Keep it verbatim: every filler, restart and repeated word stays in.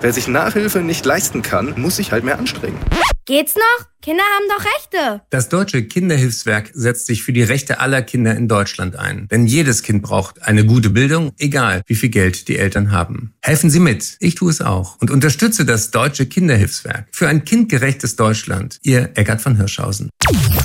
Wer sich Nachhilfe nicht leisten kann, muss sich halt mehr anstrengen. Geht's noch? Kinder haben doch Rechte. Das Deutsche Kinderhilfswerk setzt sich für die Rechte aller Kinder in Deutschland ein. Denn jedes Kind braucht eine gute Bildung, egal wie viel Geld die Eltern haben. Helfen Sie mit. Ich tue es auch. Und unterstütze das Deutsche Kinderhilfswerk. Für ein kindgerechtes Deutschland. Ihr Eckart von Hirschhausen.